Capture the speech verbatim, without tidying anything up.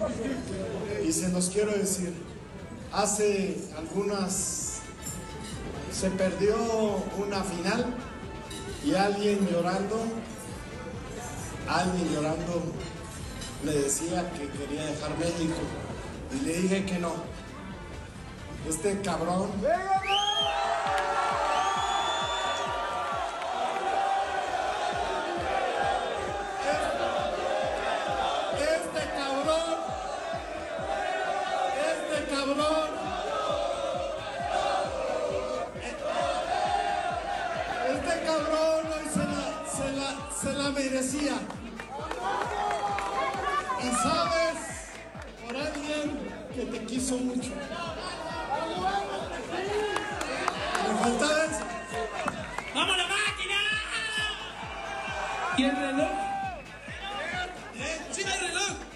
Y se los quiero decir, hace algunas, se perdió una final y alguien llorando, alguien llorando le decía que quería dejar México y le dije que no. Este cabrón Este cabrón hoy se la, se la, se la merecía. Y sabes, por alguien que te quiso mucho. Me faltaba